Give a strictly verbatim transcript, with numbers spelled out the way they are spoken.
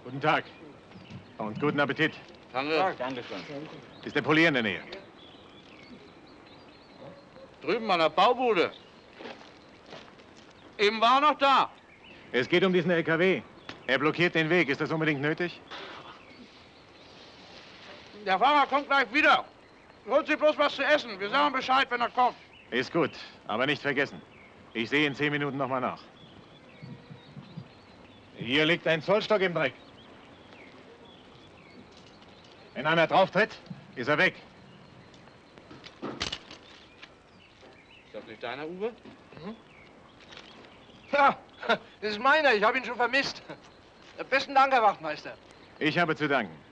Guten Tag. Und guten Appetit. Danke. Danke schön. Ist der Polier in der Nähe? Drüben an der Baubude. Eben war er noch da. Es geht um diesen L K W. Er blockiert den Weg. Ist das unbedingt nötig? Der Fahrer kommt gleich wieder. Holt Sie bloß was zu essen. Wir sagen Bescheid, wenn er kommt. Ist gut, aber nicht vergessen. Ich sehe in zehn Minuten noch mal nach. Hier liegt ein Zollstock im Dreck. Wenn einer drauf tritt, ist er weg. Ist das nicht deiner, Uwe? Mhm. Ja, das ist meiner. Ich habe ihn schon vermisst. Besten Dank, Herr Wachtmeister. Ich habe zu danken.